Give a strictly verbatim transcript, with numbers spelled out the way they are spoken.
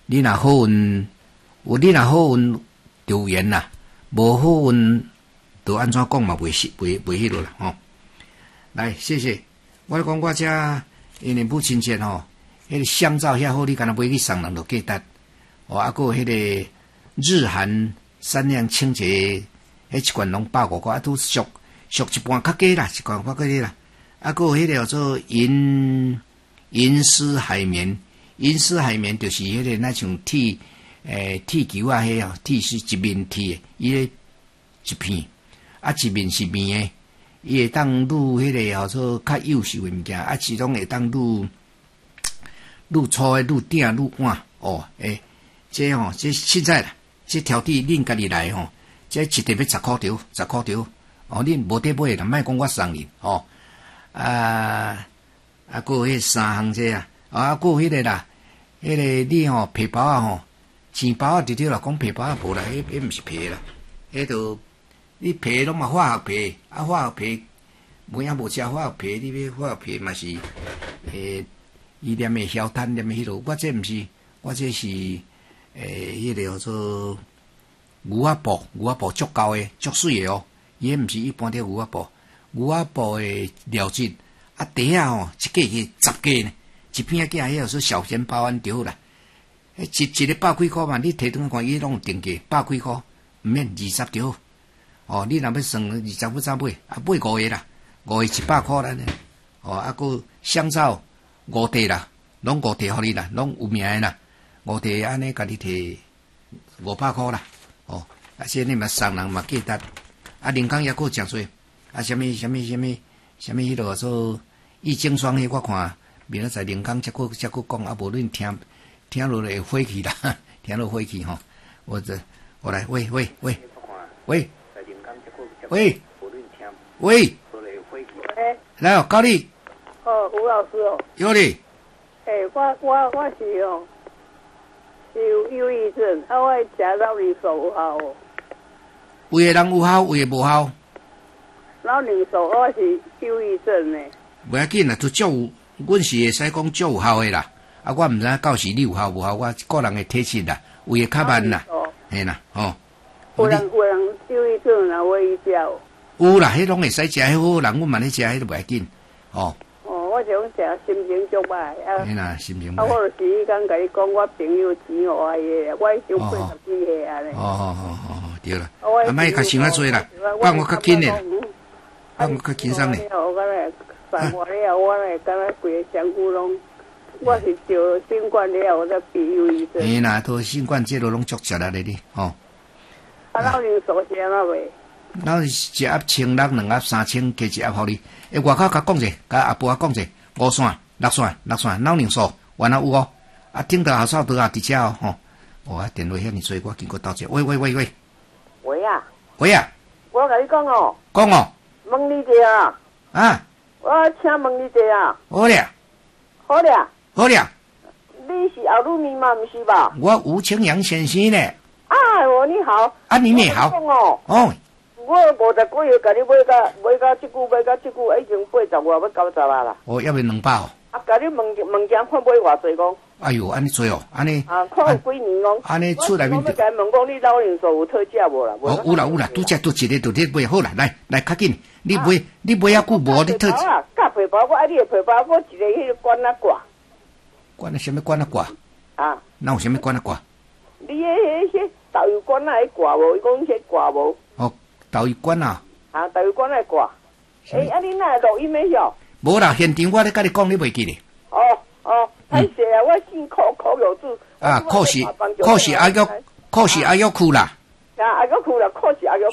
你若好运，有你若好运就有缘啦，无好运就安怎讲嘛，袂袂袂迄落啦吼。来，谢谢。我讲我遮因为母亲节吼，迄个香皂遐好，你敢若买去送人就价值。哦，啊，个迄个日韩三亮清洁，迄一罐拢百五块，啊，都俗俗一半较低啦，一罐较低啦。啊，个迄个叫做银银丝海绵，银丝海绵就是迄个那像剃诶剃球啊，迄哦，剃是一面剃诶，伊个一片，啊，一面是面诶。伊会当愈迄个叫做较幼秀诶物件，啊，其中会当愈愈粗诶，愈顶愈晚哦。诶，这吼、哦，这现在啦，这挑剔恁家己来吼，这一袋要十箍条，十箍条哦，恁无得买啦，莫讲我送恁哦。啊啊，还有迄三项这啊，啊，还有迄个啦，迄、那个你吼皮包啊吼，钱包啊直直啦，讲皮包啊无啦，迄迄毋是皮啦，迄都。你皮拢嘛化学皮，啊化学皮，每样无食化学皮，你要化学皮嘛是，诶，伊念诶晓摊念诶迄落，我这毋是，我这是，诶，迄个叫做牛仔布，牛仔布足够诶，足水诶哦，伊毋是一般的牛仔布，牛仔布诶料质，啊底下吼一架是十架呢，一片架迄个说小钱包安着啦，一一个百几箍嘛，你摕转看伊拢定价百几箍，毋免二十条。哦，你若要算二十要怎买？啊，买五个啦，五个一百块啦。哦，啊，个香皂五袋啦，拢五袋互你啦，拢有名诶啦。五袋安尼，家己摕五百块啦。哦，啊，这你嘛送人嘛价值。啊，人工也够诚多。啊，什么什么什么什么迄落做益精霜迄，我看明仔载人工才够才够讲，啊，无恁听听落会火气啦，听落火气吼。我这我来，喂喂喂喂。喂，喂， 喂， 来哦，教你。 哦，吴老师哦。 有哩。 诶，我我我是哦，是有忧郁症，啊，我食老二素有效哦。 有诶人有效，有诶无效。 老二素我是忧郁症呢。 袂要紧啦，都足有，阮是会使讲足有效诶啦。啊，我毋知到时你有效无效，我个人诶体质啦，有诶较慢啦，嘿啦，吼。 有人有人忧郁症啊，我伊食哦。 有啦，迄拢会使食，迄好人阮嘛咧食，迄都袂要紧，哦。 哦，我种食心情足歹啊。 嘿啦，心情歹。 啊，我就是迄工甲你讲，我朋友钱互我个，我已经八十几岁啊咧。 哦哦哦哦，对啦。啊，莫较想较多啦，放我较紧诶，放我较轻松诶。 我来生活了，我来敢若规个身躯拢，我是得新冠了，我才变忧郁症。 嘿啦，都新冠这落拢足食力咧哩，吼。 啊，老人素食哪袂？ 咱一盒千六，两盒三千，加一盒互你。诶，外口甲讲者，甲阿婆讲者，五线、六线、六线，老人素，原来有哦。啊，顶头后手倒啊，伫遮哦，吼。哇，电话遐尼多，我经过到这。喂喂喂喂。 喂啊！ 喂啊！ 我甲你讲哦。 讲哦。 问你者啊。啊。我请问你者啊。 好咧。 好咧。 好咧。 你是后路咪嘛？毋是吧？ 我吴清阳先生呢。 啊，我你好。 啊，你也好。 哦。 哦。 我五十几岁，甲你买到买到即久，买到即久，已经八十外要九十啊啦。 哦，要不两百哦。 啊，甲你问问件看买偌济讲。 哎呦，安尼多哦，安尼。 啊，看有几年讲。 安尼厝内面。 我要甲问讲，你老人素有特价无啦？ 哦，有啦有啦，拄则拄一个拄咧买好啦，来来较紧，你买你买遐久无你特价。 甲皮包，我爱你个皮包，我一个迄个管啊挂。 管啊，什么管啊挂？ 啊。 哪有什么管啊挂？ 你迄迄导游管啊，迄挂无？伊讲迄挂无？ 哦，导游管啊。 啊，导游管啊挂。诶，啊，你哪录音没晓？ 无啦，现场我咧甲你讲，你袂记咧。 哦哦，歹势啊！我姓寇，寇有主。 啊，寇是寇是阿玉，寇是阿玉库啦。 啊，阿玉库啦，寇是阿玉